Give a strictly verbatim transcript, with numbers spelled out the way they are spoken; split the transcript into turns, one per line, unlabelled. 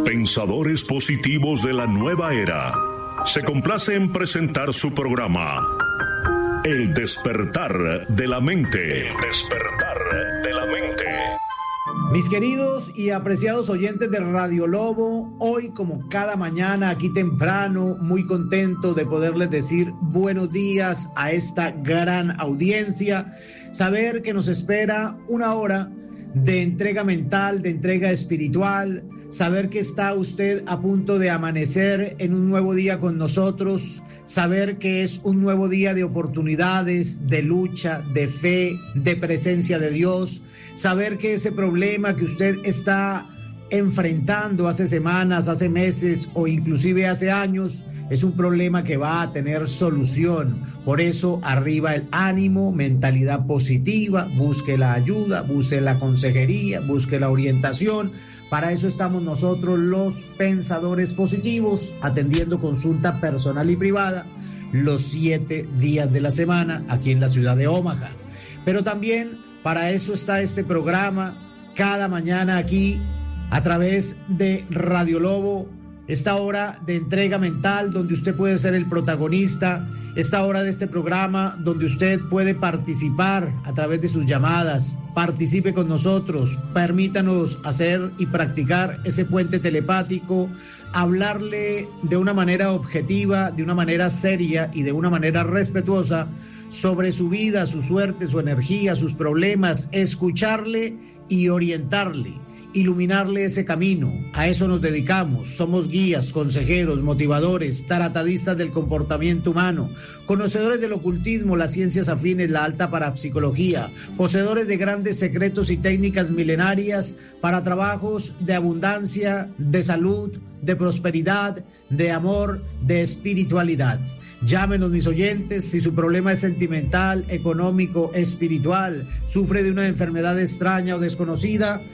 Pensadores positivos de la nueva era. Se complace en presentar su programa El despertar de la mente. El despertar de la mente.
Mis queridos y apreciados oyentes de Radio Lobo, hoy como cada mañana aquí temprano, muy contento de poderles decir buenos días a esta gran audiencia, saber que nos espera una hora de entrega mental, de entrega espiritual, saber que está usted a punto de amanecer en un nuevo día con nosotros, saber que es un nuevo día de oportunidades, de lucha, de fe, de presencia de Dios, saber que ese problema que usted está enfrentando hace semanas, hace meses o inclusive hace años, es un problema que va a tener solución. Por eso, arriba el ánimo, mentalidad positiva, busque la ayuda, busque la consejería, busque la orientación. Para eso estamos nosotros los pensadores positivos, atendiendo consulta personal y privada los siete días de la semana aquí en la ciudad de Omaha. Pero también para eso está este programa cada mañana aquí a través de Radio Lobo, esta hora de entrega mental donde usted puede ser el protagonista, esta hora de este programa donde usted puede participar a través de sus llamadas. Participe con nosotros, permítanos hacer y practicar ese puente telepático, hablarle de una manera objetiva, de una manera seria y de una manera respetuosa sobre su vida, su suerte, su energía, sus problemas, escucharle y orientarle, iluminarle ese camino. A eso nos dedicamos. Somos guías, consejeros, motivadores, taratadistas del comportamiento humano, conocedores del ocultismo, las ciencias afines, la alta parapsicología, poseedores de grandes secretos y técnicas milenarias para trabajos de abundancia, de salud, de prosperidad, de amor, de espiritualidad. Llámenos, mis oyentes, si su problema es sentimental, económico, espiritual, sufre de una enfermedad extraña o desconocida,